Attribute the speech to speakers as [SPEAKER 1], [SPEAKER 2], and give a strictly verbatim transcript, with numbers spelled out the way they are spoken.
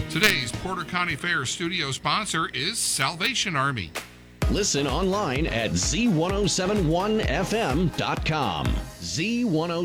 [SPEAKER 1] Today's Porter County Fair studio sponsor is Salvation Army.
[SPEAKER 2] Listen online at Z ten seventy-one F M dot com. Z ten